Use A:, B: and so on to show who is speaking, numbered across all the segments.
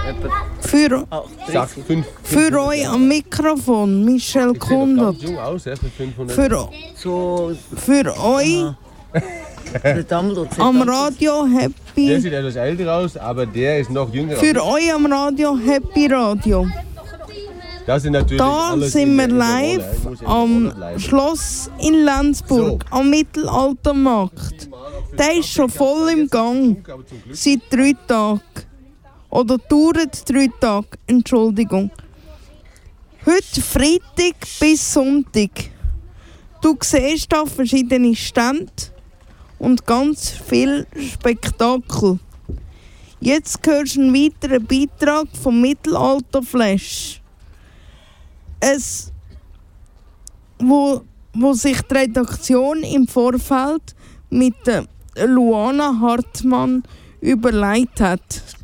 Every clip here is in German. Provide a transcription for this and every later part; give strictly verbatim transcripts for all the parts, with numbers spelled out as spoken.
A: Für,
B: Sag fünf.
A: für euch am Mikrofon, Michelle Kundert.
B: Jung aus, ja, für fünfhundert.
A: Für,
C: So,
A: für euch
C: der Dumbledore.
A: am Radio
B: Der
A: Happy.
B: sieht etwas älter aus, aber der ist noch jünger.
A: Für euch am Radio Happy Radio.
B: Das sind natürlich
A: Da
B: alles
A: sind
B: in
A: wir
B: der- in der
A: live
B: Rolle. Ich muss in der
A: am
B: Rolle bleiben.
A: Schloss in Lenzburg, am Mittelaltermarkt. Der ist schon voll im Gang. Seit drei Tagen. Oder dauert drei Tage, Entschuldigung. Heute Freitag bis Sonntag. Du siehst da verschiedene Stände und ganz viel Spektakel. Jetzt hörst du einen weiteren Beitrag vom Mittelalterflash. Es, wo, wo sich die Redaktion im Vorfeld mit der Luana Hartmann überlegt hat.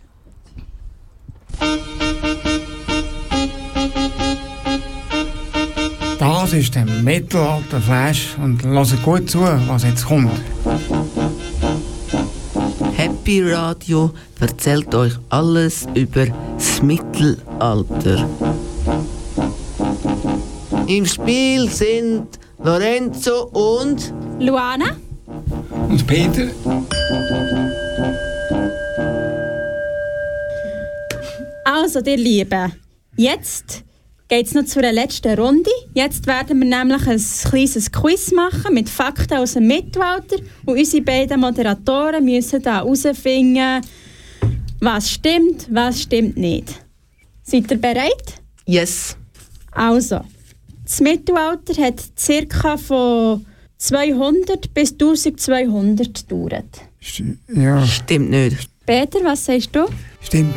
D: Das ist der Mittelalter-Flash und hört gut zu, was jetzt kommt.
C: Happy Radio erzählt euch alles über das Mittelalter. Im Spiel sind Lorenzo und
E: Luana?
D: Und Peter?
E: Also, ihr Lieben, jetzt geht es noch zur letzten Runde. Jetzt werden wir nämlich ein kleines Quiz machen mit Fakten aus dem Mittelalter. Und unsere beiden Moderatoren müssen da herausfinden, was stimmt, was stimmt nicht. Seid ihr bereit?
C: Yes.
E: Also, das Mittelalter hat ca. von zweihundert bis eintausendzweihundert gedauert.
D: St- ja,
C: Stimmt nicht.
E: Peter, was sagst du?
D: stimmt.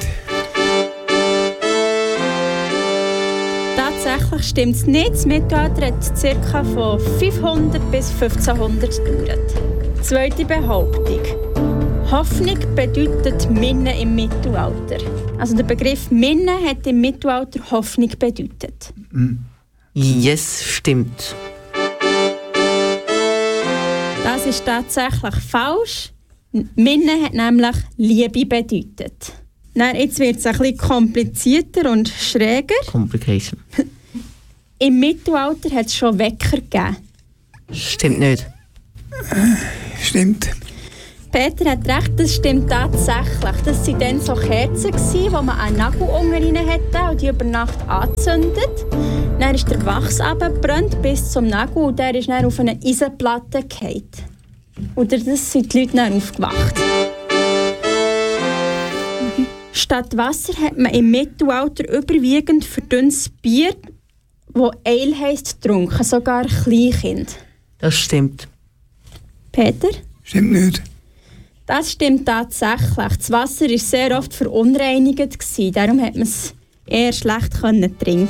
E: Tatsächlich stimmt es nicht. Das Mittelalter hat ca. von fünfhundert bis fünfzehnhundert gedauert. Zweite Behauptung. Hoffnung bedeutet Minne im Mittelalter. Also der Begriff Minne hat im Mittelalter Hoffnung bedeutet.
C: Yes, stimmt.
E: Das ist tatsächlich falsch. Minne hat nämlich Liebe bedeutet. Dann, jetzt wird es ein bisschen komplizierter und schräger.
C: Complication.
E: Im Mittelalter hat es schon Wecker gegeben.
C: Stimmt nicht.
D: Stimmt.
E: Peter hat recht, das stimmt tatsächlich. Das waren dann so Kerzen, wo man einen Nagel unten rein hatte und die über Nacht angezündet. Dann ist der Wachs runtergebrannt bis zum Nagel und der ist dann auf eine Eisenplatte gefallen. Und das sind die Leute dann aufgewacht. Statt Wasser hat man im Mittelalter überwiegend verdünntes Bier, das Ale heisst, getrunken, sogar Kleinkind.
C: Das stimmt.
E: Peter?
D: Stimmt nicht.
E: Das stimmt tatsächlich. Das Wasser war sehr oft verunreinigt, darum konnte man es eher schlecht trinken.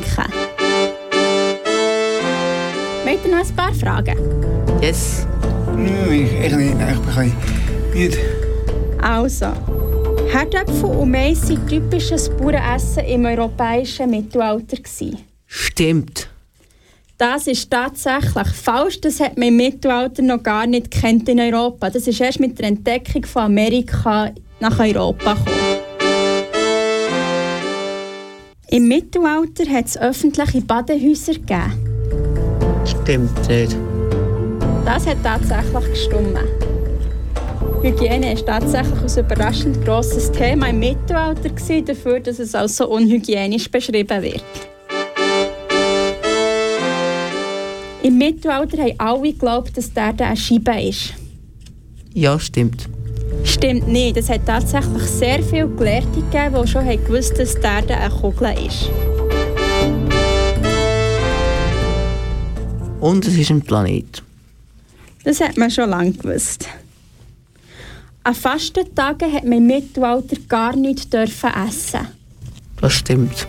E: Wollt ihr noch ein paar Fragen?
C: Yes.
D: Ja, ich, ich nicht. Nein, ich bin ein bisschen müde.
E: Also, Herdöpfel und Mais waren typisches Bauernessen im europäischen Mittelalter.
C: Stimmt.
E: Das ist tatsächlich falsch. Das hat man im Mittelalter noch gar nicht gekannt in Europa. Das ist erst mit der Entdeckung von Amerika nach Europa gekommen. Im Mittelalter hat es öffentliche Badehäuser gegeben.
C: Stimmt nicht.
E: Das hat tatsächlich gestimmt. Hygiene ist tatsächlich ein überraschend grosses Thema im Mittelalter gewesen, dafür, dass es als so unhygienisch beschrieben wird. Im Mittelalter haben alle geglaubt, dass die Erde eine Scheibe ist.
C: Ja, stimmt.
E: Stimmt nicht. Es hat tatsächlich sehr viele Gelehrte gegeben, die schon gewusst haben, dass die Erde eine Kugel ist.
C: Und es ist ein Planet.
E: Das hat man schon lange gewusst. An Fastentagen hat man im Mittelalter gar nichts dürfen essen.
C: Das stimmt.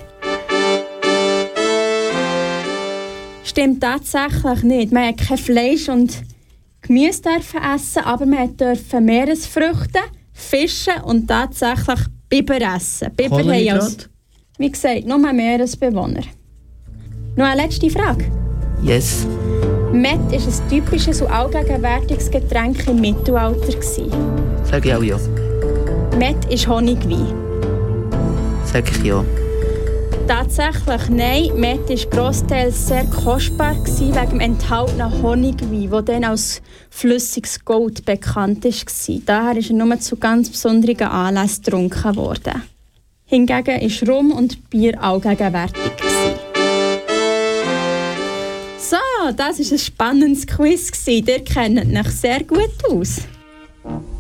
E: Stimmt tatsächlich nicht. Man hat kein Fleisch und Gemüse dürfen essen, aber man durfte Meeresfrüchte, Fische und tatsächlich Biber essen. Biber haben als, wie gesagt, nur Meeresbewohner. Noch eine letzte Frage.
C: Yes.
E: Met war ein typisches und allgegenwärtiges Getränk im Mittelalter.
C: Sag ich auch ja.
E: Met ist Honigwein.
C: sage ich ja.
E: Tatsächlich nein. Met war grossteils sehr kostbar wegen dem enthaltenen Honigwein, der dann als flüssiges Gold bekannt war. Daher ist er nur zu ganz besonderen Anlässen getrunken worden. Hingegen war Rum und Bier auch gegenwärtig. So, das war ein spannendes Quiz. Ihr kennt euch sehr gut aus.